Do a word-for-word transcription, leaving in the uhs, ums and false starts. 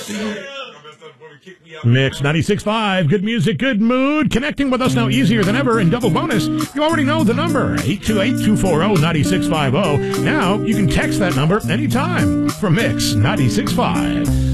Mix ninety-six point five, good music, good mood. Connecting with us now easier than ever. In double bonus, you already know the number, eight two eight, two four zero, nine six five zero. Now, you can text that number anytime from Mix ninety-six point five.